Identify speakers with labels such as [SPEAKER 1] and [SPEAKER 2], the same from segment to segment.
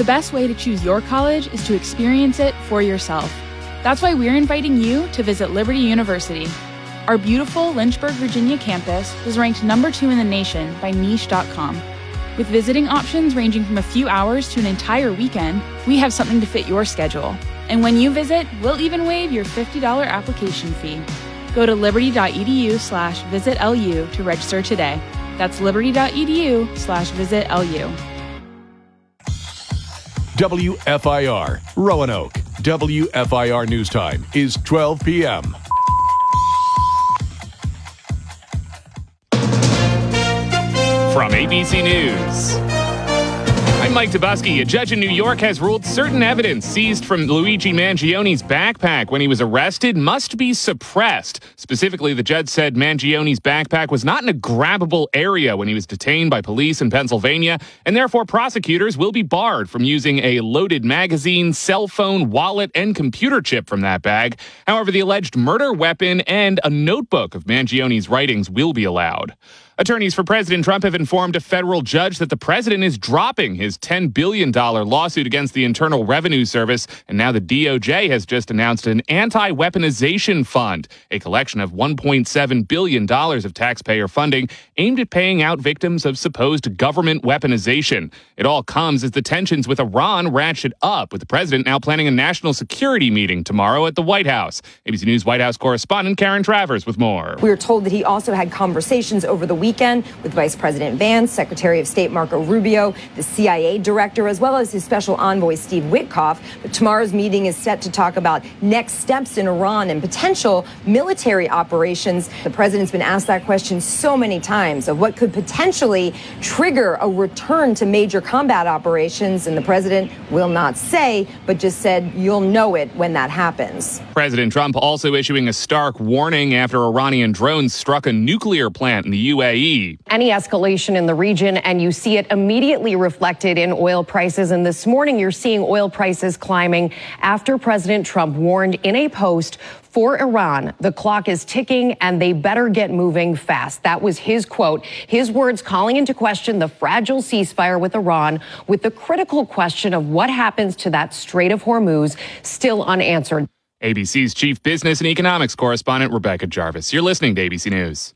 [SPEAKER 1] The best way to choose your college is to experience it for yourself. That's why we're inviting you to visit Liberty University. Our beautiful Lynchburg, Virginia campus was ranked number 2 in the nation by Niche.com. With visiting options ranging from a few hours to an entire weekend, we have something to fit your schedule. And when you visit, we'll even waive your $50 application fee. Go to liberty.edu/visitlu to register today. That's liberty.edu/visitlu.
[SPEAKER 2] WFIR, Roanoke. WFIR News Time is 12 p.m.
[SPEAKER 3] From ABC News, I'm Mike Dubusky. A judge in New York has ruled certain evidence seized from Luigi Mangioni's backpack when he was arrested must be suppressed. Specifically, the judge said Mangioni's backpack was not in a grabbable area when he was detained by police in Pennsylvania, and therefore prosecutors will be barred from using a loaded magazine, cell phone, wallet, and computer chip from that bag. However, the alleged murder weapon and a notebook of Mangioni's writings will be allowed. Attorneys for President Trump have informed a federal judge that the president is dropping his $10 billion lawsuit against the Internal Revenue Service, and now the DOJ has just announced an anti-weaponization fund, a collection of $1.7 billion of taxpayer funding aimed at paying out victims of supposed government weaponization. It all comes as the tensions with Iran ratchet up, with the president now planning a national security meeting tomorrow at the White House. ABC News White House correspondent Karen Travers with more.
[SPEAKER 4] We were told that he also had conversations over the weekend with Vice President Vance, Secretary of State Marco Rubio, the CIA director, as well as his special envoy Steve Witkoff. But tomorrow's meeting is set to talk about next steps in Iran and potential military operations. The president's been asked that question so many times of what could potentially trigger a return to major combat operations, and the president will not say, but just said you'll know it when that happens.
[SPEAKER 3] President Trump also issuing a stark warning after Iranian drones struck a nuclear plant in the UAE.
[SPEAKER 5] Any escalation in the region, and you see it immediately reflected in oil prices. And this morning, you're seeing oil prices climbing after President Trump warned in a post for Iran, the clock is ticking and they better get moving fast. That was his quote, his words calling into question the fragile ceasefire with Iran, with the critical question of what happens to that Strait of Hormuz still unanswered.
[SPEAKER 3] ABC's chief business and economics correspondent, Rebecca Jarvis. You're listening to ABC News.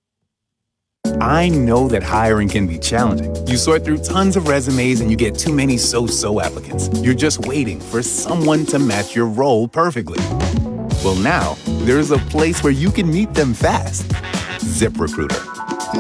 [SPEAKER 6] I know that hiring can be challenging. You sort through tons of resumes and you get too many so-so applicants. You're just waiting for someone to match your role perfectly. Well, now, there's a place where you can meet them fast. ZipRecruiter.